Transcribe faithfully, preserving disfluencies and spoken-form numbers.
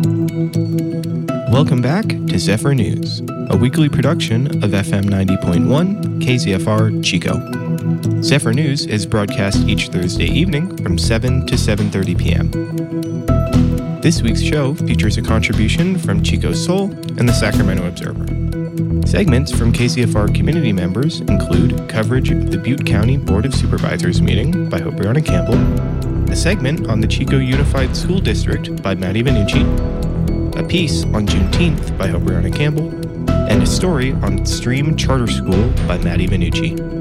Welcome back to Zephyr News, a weekly production of F M ninety point one K Z F R Chico. Zephyr News is broadcast each Thursday evening from seven to seven thirty p.m. This week's show features a contribution from Chico Soul and the Sacramento Observer. Segments from K Z F R community members include coverage of the Butte County Board of Supervisors meeting by Hobriana Campbell, a segment on the Chico Unified School District by Maddie Vanucci, a piece on Juneteenth by Hobriana Campbell, and a story on Stream Charter School by Maddie Vanucci.